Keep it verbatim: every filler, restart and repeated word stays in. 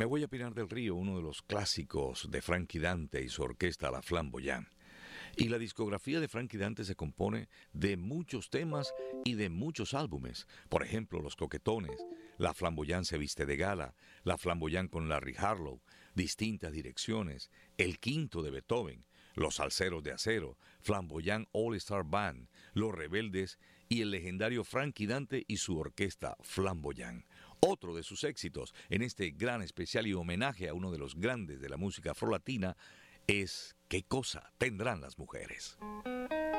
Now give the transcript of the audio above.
Me voy a Pinar del Río, uno de los clásicos de Frankie Dante y su orquesta La Flamboyant. Y la discografía de Frankie Dante se compone de muchos temas y de muchos álbumes. Por ejemplo, Los Coquetones, La Flamboyant se viste de gala, La Flamboyant con Larry Harlow, Distintas Direcciones, El Quinto de Beethoven, Los Salseros de Acero, Flamboyant All Star Band, Los Rebeldes y el legendario Frankie Dante y su orquesta Flamboyant. Otro de sus éxitos en este gran especial y homenaje a uno de los grandes de la música afrolatina es ¿Qué cosa tendrán las mujeres?